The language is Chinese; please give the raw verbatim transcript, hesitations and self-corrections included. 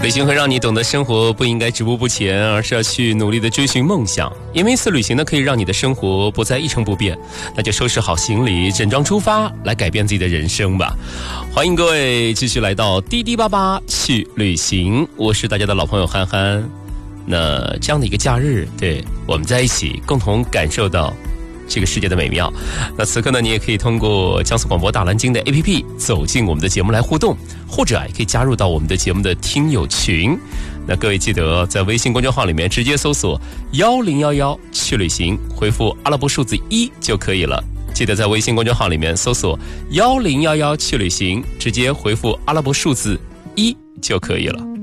旅行会让你懂得生活不应该止步不前，而是要去努力的追寻梦想。因为一次旅行呢，可以让你的生活不再一成不变，那就收拾好行李，整装出发，来改变自己的人生吧。欢迎各位继续来到滴滴巴巴去旅行，我是大家的老朋友憨憨。那这样的一个假日，对，我们在一起共同感受到这个世界的美妙。那此刻呢，你也可以通过江苏广播大蓝鲸的 A P P 走进我们的节目来互动，或者啊，也可以加入到我们的节目的听友群。那各位记得在微信公众号里面直接搜索幺零幺幺去旅行，回复阿拉伯数字一就可以了。记得在微信公众号里面搜索幺零幺幺去旅行，直接回复阿拉伯数字一就可以了。